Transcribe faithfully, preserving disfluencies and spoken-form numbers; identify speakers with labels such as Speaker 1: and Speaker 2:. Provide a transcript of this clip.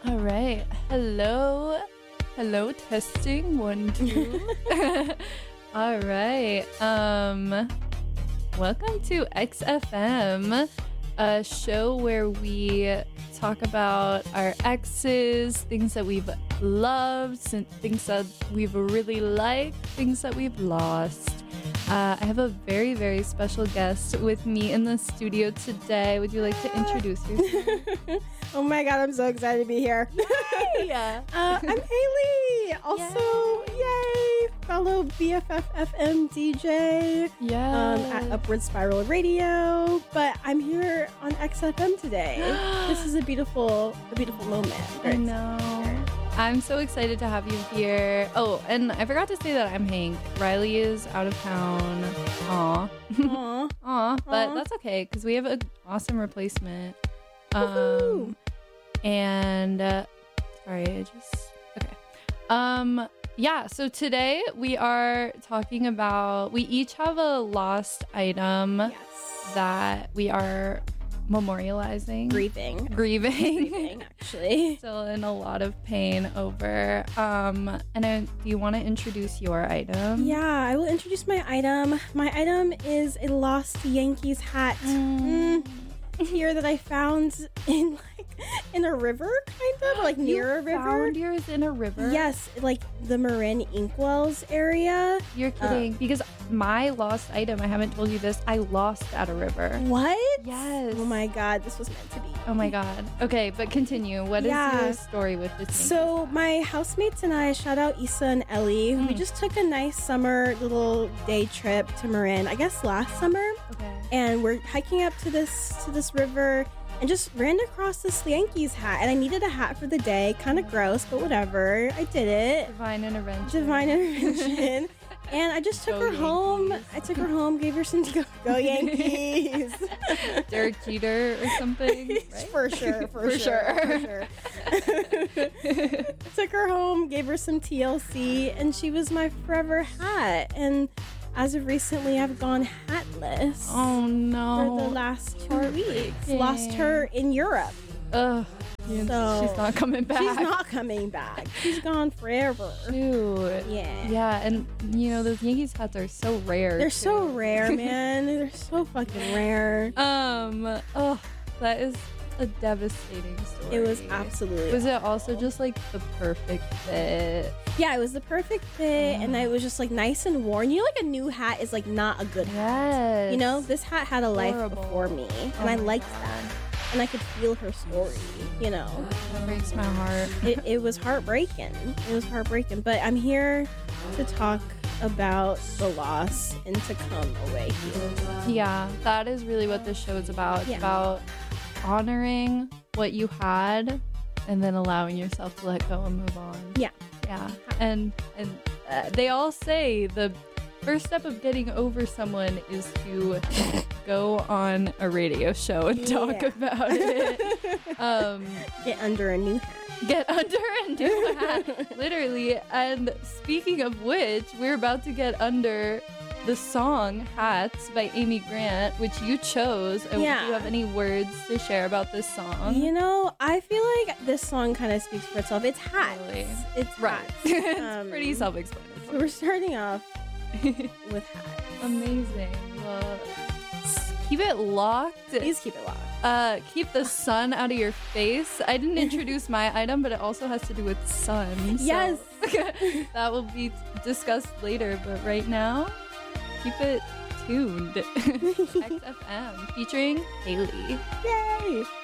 Speaker 1: All right. Hello. Hello, testing. One, two. All right. Um, welcome to X F M, a show where we talk about our exes, things that we've loved, and things that we've really liked, things that we've lost. Uh, I have a very, very special guest with me in the studio today. Would you like to introduce yourself?
Speaker 2: Oh my god, I'm so excited to be here.
Speaker 1: Yeah.
Speaker 2: uh, I'm Haley. Also, yay, fellow B F F F M D J
Speaker 1: Yeah.
Speaker 2: um, at Upward Spiral Radio. But I'm here on X F M today. This is a beautiful, a beautiful moment.
Speaker 1: I know. I'm so excited to have you here. Oh, and I forgot to say that I'm Hank. Riley is out of town. Aw.
Speaker 2: Aw.
Speaker 1: Aw. But
Speaker 2: Aw.
Speaker 1: that's okay, because we have an awesome replacement.
Speaker 2: Woohoo.
Speaker 1: Um, and, uh, sorry, I just, okay. Um, yeah, so today we are talking about, we each have a lost item
Speaker 2: Yes.
Speaker 1: that we are memorializing.
Speaker 2: Grieving.
Speaker 1: Grieving.
Speaker 2: Grieving, actually.
Speaker 1: Still in a lot of pain over. Um, and I, do you want to introduce your item?
Speaker 2: Yeah, I will introduce my item. My item is a lost Yankees hat.
Speaker 1: Mm.
Speaker 2: Mm. Here that I found in like in a river, kind of, or like near a
Speaker 1: You
Speaker 2: river.
Speaker 1: found yours in a river?
Speaker 2: Yes, like the Marin Inkwells area.
Speaker 1: You're kidding. because my lost item, I haven't told you this, I lost at a river.
Speaker 2: What?
Speaker 1: Yes.
Speaker 2: Oh my god, this was meant to be.
Speaker 1: Oh my god. Okay, but continue. What is
Speaker 2: Yeah.
Speaker 1: your story with this?
Speaker 2: So my housemates and I, shout out Issa and Ellie, we
Speaker 1: Mm.
Speaker 2: just took a nice summer little day trip to Marin, I guess last summer.
Speaker 1: Okay.
Speaker 2: And we're hiking up to this to this river and just ran across this Yankees hat. And I needed a hat for the day. Kind of gross, but whatever. I did it.
Speaker 1: Divine intervention.
Speaker 2: Divine intervention. And I just took
Speaker 1: Go
Speaker 2: her home.
Speaker 1: Yankees.
Speaker 2: I took her home, gave her some go, go Yankees.
Speaker 1: Derek Jeter or something. Right?
Speaker 2: For sure, for,
Speaker 1: For
Speaker 2: sure,
Speaker 1: sure.
Speaker 2: for sure. Took her home, gave her some T L C, and she was my forever hat. And as of recently, I've gone hatless
Speaker 1: Oh no.
Speaker 2: for the last two weeks. Lost her in Europe.
Speaker 1: Ugh.
Speaker 2: So
Speaker 1: She's not coming back.
Speaker 2: She's not coming back. She's gone forever.
Speaker 1: Shoot.
Speaker 2: Yeah.
Speaker 1: Yeah, and you know those Yankees hats are so rare.
Speaker 2: They're
Speaker 1: too.
Speaker 2: so rare, man. They're so fucking rare.
Speaker 1: Um. Oh, that is a devastating story.
Speaker 2: It was absolutely.
Speaker 1: Was it also just like the perfect fit?
Speaker 2: Yeah, it was the perfect fit, and it was just like nice and worn. You know, like a new hat is like not a good hat.
Speaker 1: Yes.
Speaker 2: You know, this hat had a life
Speaker 1: Horrible.
Speaker 2: before me, and
Speaker 1: Oh
Speaker 2: I
Speaker 1: my
Speaker 2: liked
Speaker 1: God.
Speaker 2: that, and I could feel her story. You know,
Speaker 1: That breaks my heart.
Speaker 2: it, it was heartbreaking. It was heartbreaking, but I'm here to talk about the loss and to come away healed.
Speaker 1: Yeah, that is really what this show is about. It's
Speaker 2: Yeah.
Speaker 1: about honoring what you had and then allowing yourself to let go and move on.
Speaker 2: Yeah.
Speaker 1: Yeah. And and uh, they all say the first step of getting over someone is to go on a radio show and talk
Speaker 2: Yeah.
Speaker 1: about it. Um,
Speaker 2: Get under a new hat.
Speaker 1: get under a new hat, literally. And speaking of which, we're about to get under the song Hats by Amy Grant, which you chose. And
Speaker 2: Yeah.
Speaker 1: do you have any words to share about this song?
Speaker 2: You know, I feel like this song kind of speaks for itself. It's hats.
Speaker 1: Totally.
Speaker 2: It's
Speaker 1: Right.
Speaker 2: hats.
Speaker 1: it's
Speaker 2: Um,
Speaker 1: pretty
Speaker 2: So
Speaker 1: self-explanatory.
Speaker 2: we're starting off with hats.
Speaker 1: Amazing. Well, s- keep it locked.
Speaker 2: Please keep it locked.
Speaker 1: Uh, keep the sun out of your face. I didn't introduce my item, but it also has to do with sun. so
Speaker 2: Yes.
Speaker 1: that will be discussed later. But right now, keep it tuned. X F M featuring Haley.
Speaker 2: Yay!